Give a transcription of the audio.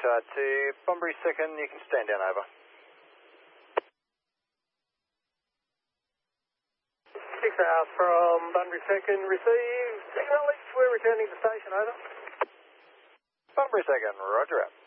to Bunbury 2nd, you can stand down, over. 6 from Bunbury 2nd, received. Acknowledged, we're returning to station, over. Bunbury 2nd, roger out.